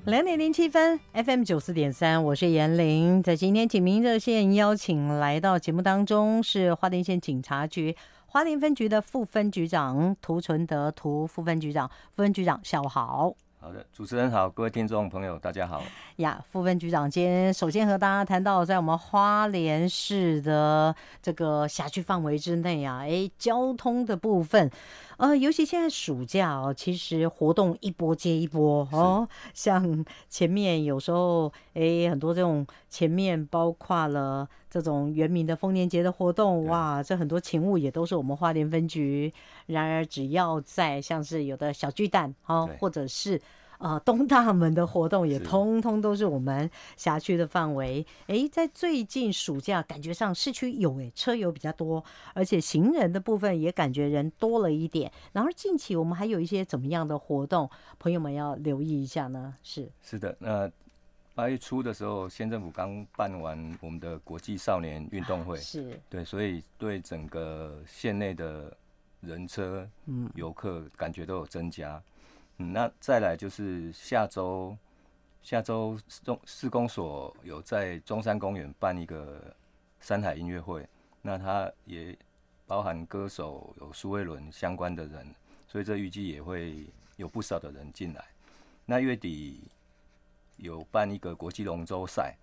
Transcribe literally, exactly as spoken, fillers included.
两点零七分 ，F M 九四点三，我是严玲。在今天警民热线邀请来到节目当中是花莲县警察局花莲分局的副分局长涂纯德，涂副分局长，副分局长下午好。 好的，主持人好，各位听众朋友大家好呀。副分局长今天首先和大家谈到，在我们花莲市的这个辖区范围之内啊，哎，交通的部分，呃，尤其现在暑假哦，其实活动一波接一波哦，像前面有时候哎，很多这种前面包括了这种原民的丰年节的活动，哇，这很多勤务也都是我们花莲分局。然而，只要在像是有的小巨蛋哦，或者是呃东大门的活动，也通通都是我们辖区的范围。哎，在最近暑假，感觉上市区有哎车友比较多，而且行人的部分也感觉人多了一点。然后近期我们还有一些怎么样的活动，朋友们要留意一下呢？是是的，那八月初的时候，县政府刚办完我们的国际少年运动会， 是对，所以对整个县内的人车、游客感觉都有增加。嗯，那再来就是下周，下周中市公所有在中山公园办一个山海音乐会，那它也包含歌手有苏慧伦相关的人，所以这预计也会有不少的人进来。那月底有办一个国际龙舟赛，